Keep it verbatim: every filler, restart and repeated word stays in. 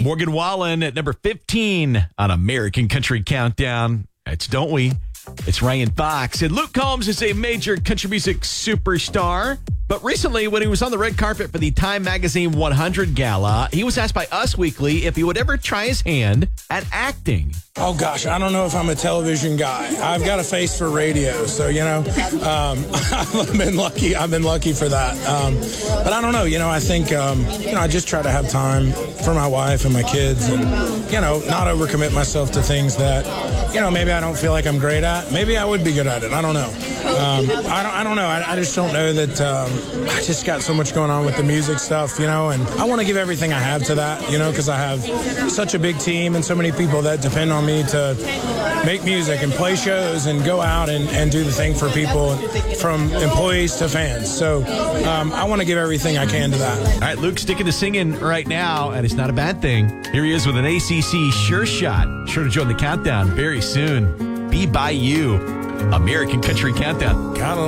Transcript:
Morgan Wallen at number fifteen on American Country Countdown. It's Don't We? It's Ryan Fox. And Luke Combs is a major country music superstar. But recently, when he was on the red carpet for the Time Magazine one hundred Gala, he was asked by Us Weekly if he would ever try his hand at acting. Oh, gosh, I don't know if I'm a television guy. I've got a face for radio, so, you know, um, I've been lucky. I've been lucky for that. Um, but I don't know, you know, I think, um, you know, I just try to have time for my wife and my kids and, you know, not overcommit myself to things that, you know, maybe I don't feel like I'm great at. Maybe I would be good at it. I don't know. Um, I don't I don't know. I, I just don't know that um, I just got so much going on with the music stuff, you know, and I want to give everything I have to that, you know, because I have such a big team and so many people that depend on me to make music and play shows and go out and, and do the thing for people, from employees to fans. So um, I want to give everything I can to that. All right, Luke's sticking to singing right now, and it's not a bad thing. Here he is with an A C C Sure Shot. Sure to join the countdown very soon. Be By You, American Country Countdown. Gotta